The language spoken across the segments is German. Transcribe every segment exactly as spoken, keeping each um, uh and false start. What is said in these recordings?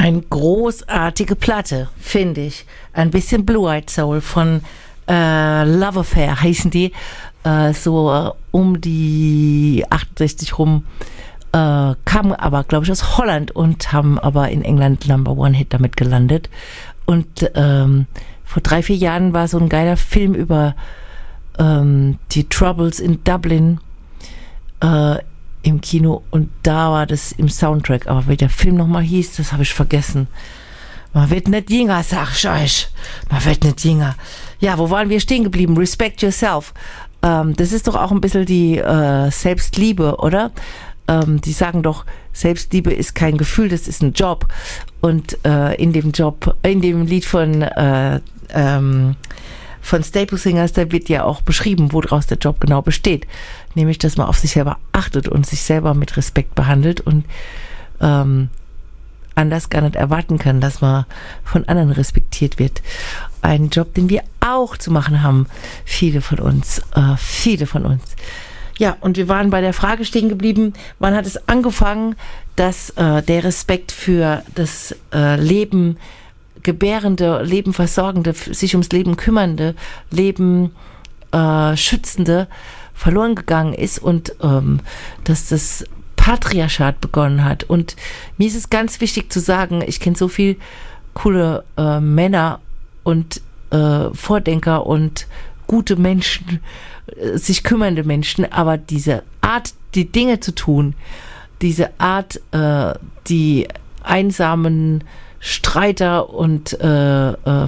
Eine großartige Platte, finde ich. Ein bisschen Blue-Eyed Soul von äh, Love Affair heißen die. Äh, so äh, um die achtundsechzig rum. Äh, kamen aber, glaube ich, aus Holland und haben aber in England Number One Hit damit gelandet. Und ähm, vor drei, vier Jahren war so ein geiler Film über ähm, die Troubles in Dublin äh, im Kino und da war das im Soundtrack. Aber wie der Film nochmal hieß, das habe ich vergessen. Man wird nicht jünger, sag ich euch. Man wird nicht jünger. Ja, wo waren wir stehen geblieben? Respect yourself. Ähm, das ist doch auch ein bisschen die äh, Selbstliebe, oder? Ähm, die sagen doch, Selbstliebe ist kein Gefühl, das ist ein Job. Und äh, in dem Job, in dem Lied von äh, ähm, von Staple Singers, da wird ja auch beschrieben, woraus der Job genau besteht. Nämlich, dass man auf sich selber achtet und sich selber mit Respekt behandelt und ähm, anders gar nicht erwarten kann, dass man von anderen respektiert wird. Ein Job, den wir auch zu machen haben, viele von uns, äh, viele von uns. Ja, und wir waren bei der Frage stehen geblieben, wann hat es angefangen, dass äh, der Respekt für das äh, Leben gebärende, Leben versorgende, sich ums Leben kümmernde, Leben äh, schützende verloren gegangen ist und ähm, dass das Patriarchat begonnen hat. Und mir ist es ganz wichtig zu sagen, ich kenne so viel coole äh, Männer und äh, Vordenker und gute Menschen, äh, sich kümmernde Menschen, aber diese Art, die Dinge zu tun, diese Art, äh, die einsamen Streiter und äh, äh,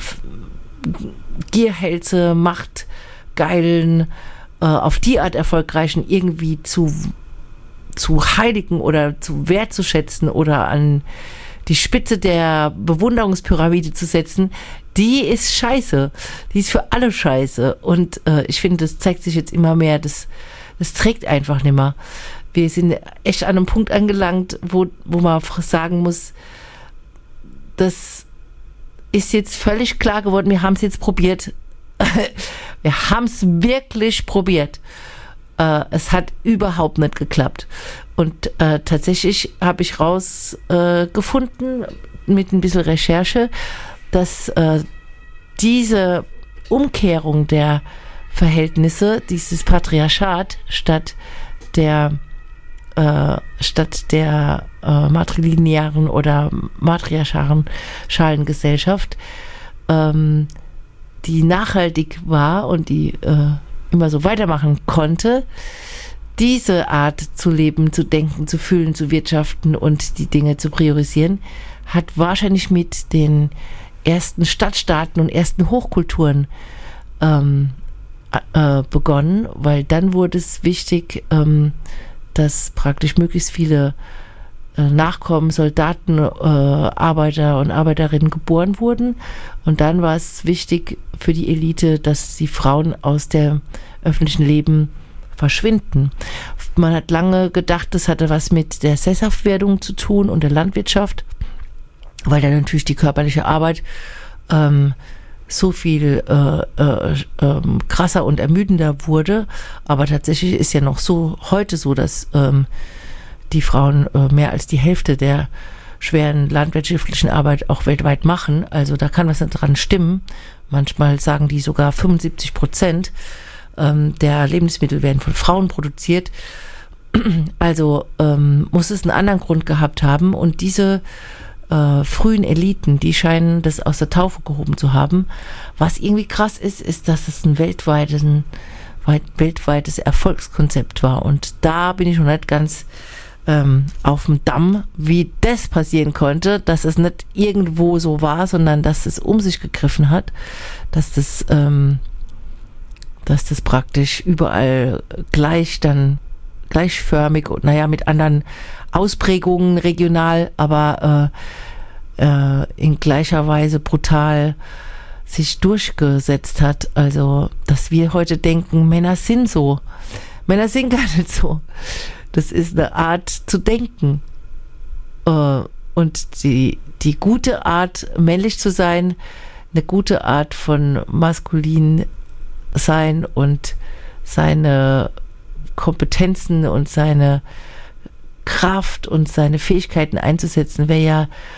Gierhälse, Machtgeilen, äh, auf die Art erfolgreichen irgendwie zu, zu heiligen oder zu wertzuschätzen oder an die Spitze der Bewunderungspyramide zu setzen, die ist scheiße. Die ist für alle scheiße. Und äh, ich finde, das zeigt sich jetzt immer mehr, das, das trägt einfach nicht mehr. Wir sind echt an einem Punkt angelangt, wo, wo man sagen muss, das ist jetzt völlig klar geworden, wir haben es jetzt probiert. Wir haben es wirklich probiert. Äh, es hat überhaupt nicht geklappt. Und äh, tatsächlich habe ich rausgefunden, äh, mit ein bisschen Recherche, dass äh, diese Umkehrung der Verhältnisse, dieses Patriarchat statt der Äh, statt der äh, matrilinearen oder matriarchalen Schalengesellschaft, ähm, die nachhaltig war und die äh, immer so weitermachen konnte, diese Art zu leben, zu denken, zu fühlen, zu wirtschaften und die Dinge zu priorisieren, hat wahrscheinlich mit den ersten Stadtstaaten und ersten Hochkulturen ähm, äh, begonnen, weil dann wurde es wichtig, ähm, dass praktisch möglichst viele äh, Nachkommen, Soldaten, äh, Arbeiter und Arbeiterinnen geboren wurden. Und dann war es wichtig für die Elite, dass die Frauen aus dem öffentlichen Leben verschwinden. Man hat lange gedacht, das hatte was mit der Sesshaftwerdung zu tun und der Landwirtschaft, weil dann natürlich die körperliche Arbeit ähm, so viel äh, äh, äh, krasser und ermüdender wurde. Aber tatsächlich ist ja noch so heute so, dass ähm, die Frauen äh, mehr als die Hälfte der schweren landwirtschaftlichen Arbeit auch weltweit machen. Also da kann was nicht dran stimmen. Manchmal sagen die sogar fünfundsiebzig Prozent ähm, der Lebensmittel werden von Frauen produziert. Also ähm, muss es einen anderen Grund gehabt haben. Und diese Äh, frühen Eliten, die scheinen das aus der Taufe gehoben zu haben. Was irgendwie krass ist, ist, dass es ein weltweites, ein weit, weltweites Erfolgskonzept war. Und da bin ich noch nicht ganz ähm, auf dem Damm, wie das passieren konnte, dass es nicht irgendwo so war, sondern dass es um sich gegriffen hat, dass das, ähm, dass das praktisch überall gleich dann gleichförmig und naja, mit anderen Ausprägungen regional, aber äh, äh, in gleicher Weise brutal sich durchgesetzt hat. Also, dass wir heute denken, Männer sind so. Männer sind gar nicht so. Das ist eine Art zu denken. Äh, und die, die gute Art, männlich zu sein, eine gute Art von maskulin sein und seine Kompetenzen und seine Kraft und seine Fähigkeiten einzusetzen, wäre ja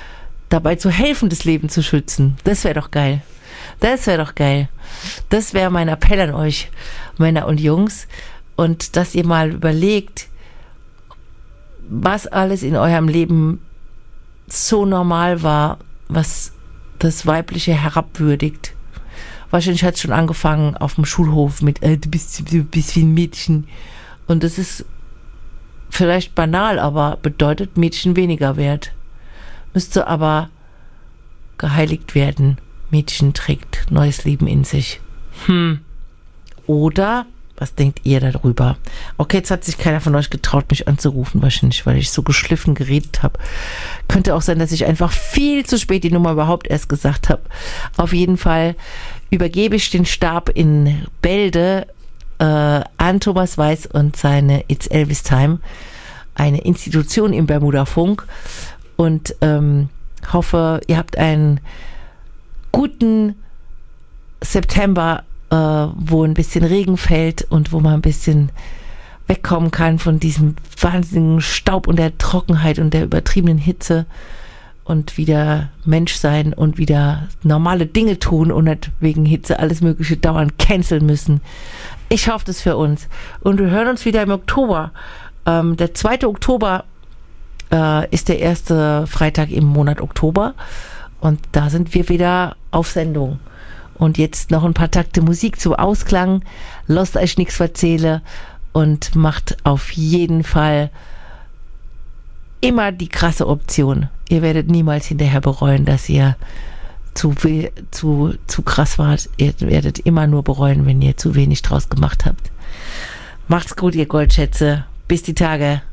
dabei zu helfen, das Leben zu schützen. Das wäre doch geil. Das wäre doch geil. Das wäre mein Appell an euch, Männer und Jungs. Und dass ihr mal überlegt, was alles in eurem Leben so normal war, was das Weibliche herabwürdigt. Wahrscheinlich hat es schon angefangen auf dem Schulhof mit, äh, du bist, du bist wie ein Mädchen. Und das ist vielleicht banal, aber bedeutet Mädchen weniger wert. Müsste aber geheiligt werden. Mädchen trägt neues Leben in sich. Hm. Oder, was denkt ihr darüber? Okay, jetzt hat sich keiner von euch getraut, mich anzurufen, wahrscheinlich, weil ich so geschliffen geredet habe. Könnte auch sein, dass ich einfach viel zu spät die Nummer überhaupt erst gesagt habe. Auf jeden Fall übergebe ich den Stab in Bälde äh, an Thomas Weiß und seine It's Elvis Time, eine Institution im Bermuda-Funk, und ähm, hoffe, ihr habt einen guten September, äh, wo ein bisschen Regen fällt und wo man ein bisschen wegkommen kann von diesem wahnsinnigen Staub und der Trockenheit und der übertriebenen Hitze und wieder Mensch sein und wieder normale Dinge tun und nicht wegen Hitze alles Mögliche dauernd canceln müssen. Ich hoffe das für uns. Und wir hören uns wieder im Oktober. Ähm, der zweite Oktober äh, ist der erste Freitag im Monat Oktober. Und da sind wir wieder auf Sendung. Und jetzt noch ein paar Takte Musik zum Ausklang. Lasst euch nichts erzählen und macht auf jeden Fall immer die krasse Option. Ihr werdet niemals hinterher bereuen, dass ihr zu, zu, zu krass wart. Ihr werdet immer nur bereuen, wenn ihr zu wenig draus gemacht habt. Macht's gut, ihr Goldschätze. Bis die Tage.